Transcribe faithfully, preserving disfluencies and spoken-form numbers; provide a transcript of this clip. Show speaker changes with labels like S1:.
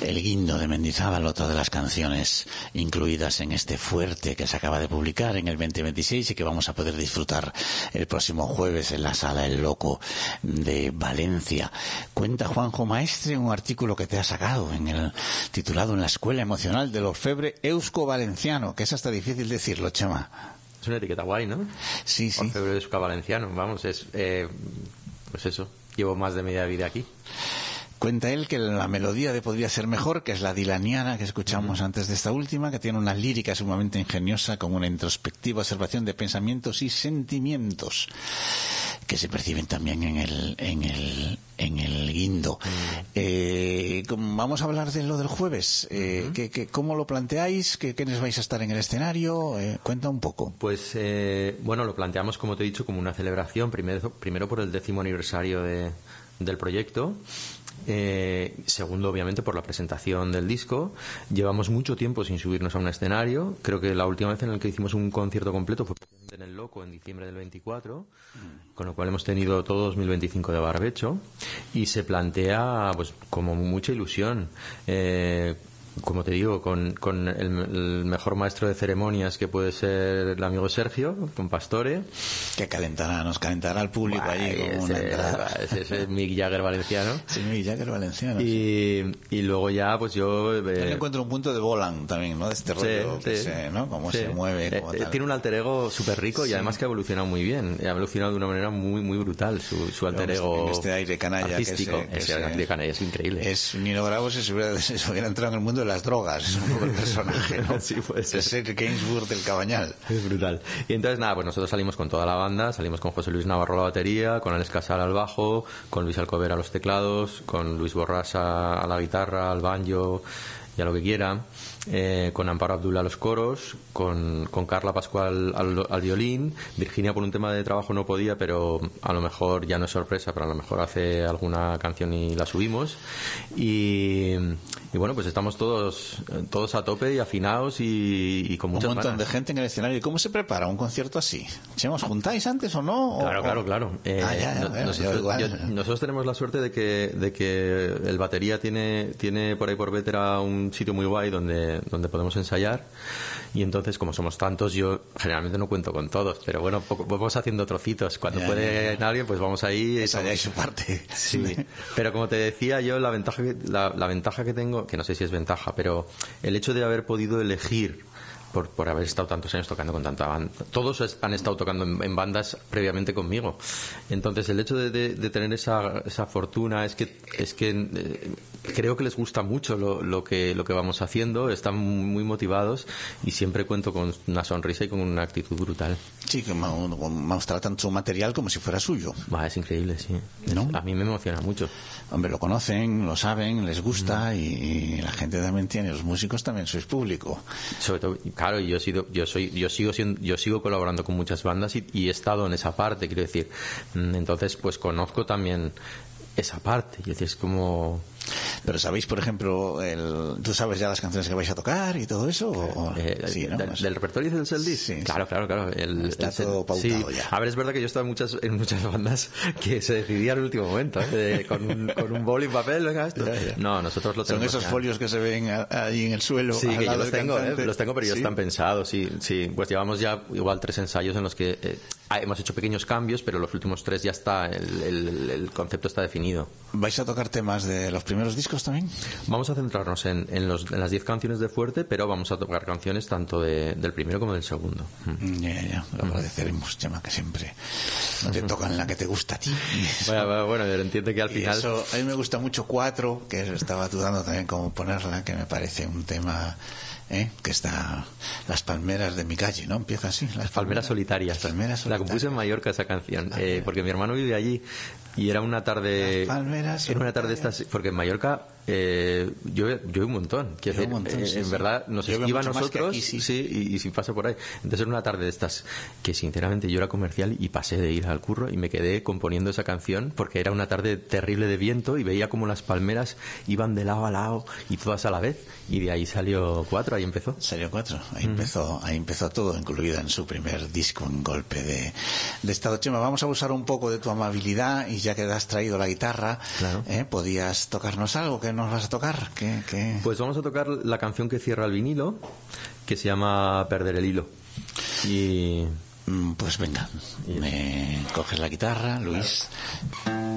S1: El Guindo de Mendizábal, otra de las canciones incluidas en este Fuerte que se acaba de publicar en el veinte veintiséis y que vamos a poder disfrutar el próximo jueves en la Sala El Loco de Valencia. Cuenta Juanjo Maestre un artículo que te ha sacado en el titulado En la Escuela Emocional del Orfebre Eusko Valenciano, que es hasta difícil decirlo, Chema.
S2: Es una etiqueta guay, ¿no?
S1: Sí, sí.
S2: Orfebre Eusko Valenciano, vamos, es eh, pues eso, llevo más de media vida aquí.
S1: Cuenta él que la melodía de Podría Ser Mejor, que es la dilaniana que escuchamos uh-huh. antes de esta última, que tiene una lírica sumamente ingeniosa con una introspectiva observación de pensamientos y sentimientos que se perciben también en el en el en el Guindo. Uh-huh. Eh, vamos a hablar de lo del jueves. Eh, uh-huh. que, que, ¿Cómo lo planteáis? ¿Qué, ¿Quiénes vais a estar en el escenario? Eh, cuenta un poco.
S2: Pues eh, bueno, lo planteamos, como te he dicho, como una celebración, primero, primero por el décimo aniversario de, del proyecto. Eh, segundo, obviamente, por la presentación del disco. Llevamos mucho tiempo sin subirnos a un escenario. Creo que la última vez en la que hicimos un concierto completo fue en El Loco en diciembre del veinticuatro, mm. con lo cual hemos tenido todo dos mil veinticinco de barbecho y se plantea pues como mucha ilusión. Eh, como te digo, con, con el, el mejor maestro de ceremonias que puede ser el amigo Sergio, con Pastore.
S1: Que calentará, nos calentará al público
S2: Buah,
S1: allí. Como
S2: ese,
S1: una
S2: ese, ese es Mick Jagger valenciano.
S1: Sí, Mick Jagger valenciano.
S2: Y,
S1: sí.
S2: y luego ya, pues yo... Eh,
S1: yo encuentro un punto de Bolan también, ¿no? De este rollo,
S2: sí,
S1: que
S2: sí,
S1: se, ¿no? Cómo
S2: sí.
S1: se mueve.
S2: Eh, eh, tiene un alter ego súper rico y sí. además que ha evolucionado muy bien. Ha evolucionado de una manera muy muy brutal su, su alter ego
S1: este aire canalla
S2: artístico.
S1: Que se, que
S2: ese
S1: se,
S2: aire canalla es increíble.
S1: Es Nino Bravo si se hubiera, se hubiera entrado en el mundo de las drogas. Es un poco el personaje, ¿no?
S2: Sí, puede ser.
S1: Es el Gainsbourg del Cabañal.
S2: Es brutal. Y entonces, nada, pues nosotros salimos con toda la banda, salimos con José Luis Navarro a la batería, con Alex Casal al bajo, con Luis Alcover a los teclados, con Luis Borrasa a la guitarra, al banjo y a lo que quiera, eh, con Amparo Abdul a los coros, con, con Carla Pascual al, al violín. Virginia por un tema de trabajo no podía, pero a lo mejor ya no es sorpresa, pero a lo mejor hace alguna canción y la subimos. Y, y bueno, pues estamos todos todos a tope y afinados y, y con muchas
S1: un montón
S2: ganas.
S1: De gente en el escenario. ¿Y cómo se prepara un concierto así? ¿Os juntáis antes o no?
S2: Claro,
S1: o,
S2: claro,
S1: o...
S2: claro. Eh,
S1: ah, ya, ya, veo,
S2: nosotros,
S1: yo
S2: yo, nosotros tenemos la suerte de que de que el batería tiene tiene por ahí por Vétera un sitio muy guay donde donde podemos ensayar, y entonces como somos tantos yo generalmente no cuento con todos, pero bueno, poco, vamos haciendo trocitos cuando ya, puede ya. Alguien pues vamos ahí
S1: ensayáis su parte.
S2: Sí, pero como te decía yo, la ventaja que, la, la ventaja que tengo, que no sé si es ventaja, pero el hecho de haber podido elegir Por, por haber estado tantos años tocando con tanta banda. Todos han estado tocando en, en bandas previamente conmigo. Entonces el hecho de, de, de tener esa, esa fortuna es que es que eh, creo que les gusta mucho lo, lo que lo que vamos haciendo, están muy motivados y siempre cuento con una sonrisa y con una actitud brutal.
S1: Sí, que nos tratan su material como si fuera suyo.
S2: Va, es increíble, sí.
S1: ¿No?
S2: A mí me emociona mucho.
S1: Hombre, lo conocen, lo saben, les gusta mm. y, y la gente también tiene, los músicos también sois público.
S2: Sobre todo, claro, yo he sido, yo soy, yo sigo siendo, yo sigo colaborando con muchas bandas y, y he estado en esa parte, quiero decir. Entonces, pues conozco también esa parte. Y es como...
S1: Pero sabéis, por ejemplo, el, ¿tú sabes ya las canciones que vais a tocar y todo eso? ¿O?
S2: Eh,
S1: sí, ¿no?
S2: del,
S1: Pues,
S2: ¿Del repertorio del Celdis?
S1: Sí,
S2: claro,
S1: sí.
S2: claro, claro. El,
S1: Está
S2: el,
S1: todo pautado
S2: sí.
S1: ya.
S2: A ver, es verdad que yo he estado en muchas, en muchas bandas que se decidían al último momento, ¿eh? De, con, un, con un boli y papel, venga, esto.
S1: Ya, ya.
S2: No, nosotros lo tenemos.
S1: Son esos
S2: ya.
S1: folios que se ven ahí en el suelo.
S2: Sí, que yo los tengo,
S1: ¿eh?
S2: los tengo, pero ya
S1: ¿Sí?
S2: están pensados, sí, sí. Pues llevamos ya igual tres ensayos en los que eh, hemos hecho pequeños cambios, pero los últimos tres ya está, el, el, el concepto está definido.
S1: ¿Vais a tocar temas de los primeros discos también?
S2: Vamos a centrarnos en, en, los, en las diez canciones de Fuerte, pero vamos a tocar canciones tanto de, del primero como del segundo.
S1: Ya, ya, lo agradeceremos, Chema, que siempre no te tocan la que te gusta a ti.
S2: Bueno, bueno, entiende que al final...
S1: Eso, a mí me gusta mucho Cuatro, que estaba dudando también cómo ponerla, que me parece un tema... ¿Eh? Que está Las palmeras de mi calle, ¿no? Empieza así. Las,
S2: las palmeras solitarias.
S1: Las palmeras solitarias.
S2: La compuse en Mallorca esa canción, eh, porque mi hermano vive allí y era una tarde.
S1: Las palmeras
S2: era una tarde estas, porque en Mallorca eh, llueve, llueve un montón. Quiero decir,
S1: un montón
S2: eh,
S1: sí,
S2: en
S1: sí.
S2: verdad nos
S1: Llueve
S2: esquiva a
S1: mucho
S2: nosotros,
S1: aquí, sí.
S2: sí, y, y si pasa por ahí. Entonces era una tarde de estas que sinceramente yo era comercial y pasé de ir al curro y me quedé componiendo esa canción porque era una tarde terrible de viento y veía como las palmeras iban de lado a lado y todas a la vez, y de ahí salió Cuatro, ahí empezó.
S1: Salió Cuatro, ahí mm. empezó, ahí empezó todo, incluido en su primer disco, Un golpe de, de estado. Chema, vamos a abusar un poco de tu amabilidad y ya que te has traído la guitarra,
S2: claro.
S1: ¿eh? Podías tocarnos algo que nos vas a tocar? ¿Qué, qué?
S2: Pues vamos a tocar la canción que cierra el vinilo, que se llama Perder el hilo. Y
S1: pues venga, me coges la guitarra, Luis.